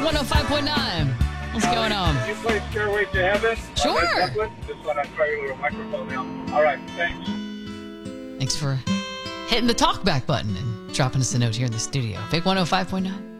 105.9. What's going on? Can you play Stairway to Heaven? Sure. Just when I try your little microphone now. All right, thanks. Thanks for hitting the talkback button and dropping us a note here in the studio. Big 105.9.